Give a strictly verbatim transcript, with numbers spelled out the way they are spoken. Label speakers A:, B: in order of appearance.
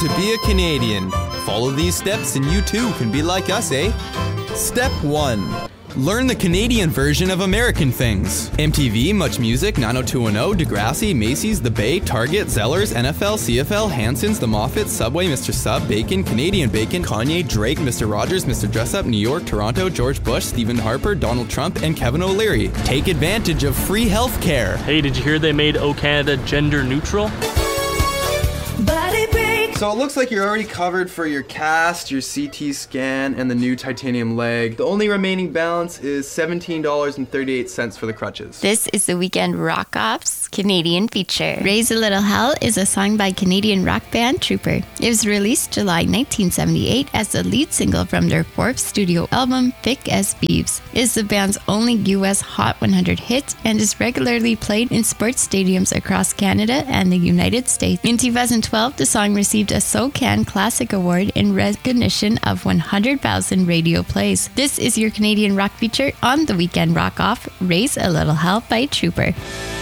A: to be a Canadian. Follow these steps and you too can be like us, eh? Step one. Learn the Canadian version of American things. M T V, Much Music, nine oh two one oh, Degrassi, Macy's, The Bay, Target, Zellers, N F L, C F L, Hanson's, The Moffats, Subway, Mister Sub, Bacon, Canadian Bacon, Kanye, Drake, Mister Rogers, Mister Dressup, New York, Toronto, George Bush, Stephen Harper, Donald Trump, and Kevin O'Leary. Take advantage of free health care.
B: Hey, did you hear they made O Canada gender neutral?
C: So it looks like you're already covered for your cast, your C T scan, and the new titanium leg. The only remaining balance is seventeen dollars and thirty-eight cents for the crutches.
D: This is the Weekend Rock-Off's Canadian feature. Raise a Little Hell is a song by Canadian rock band Trooper. It was released July nineteen seventy-eight as the lead single from their fourth studio album, Thick as Beeves. It is the band's only U S Hot one hundred hit and is regularly played in sports stadiums across Canada and the United States. In two thousand twelve, the song received a SoCan Classic Award in recognition of one hundred thousand radio plays. This is your Canadian rock feature on the Weekend Rock Off, Raise a Little Hell by Trooper.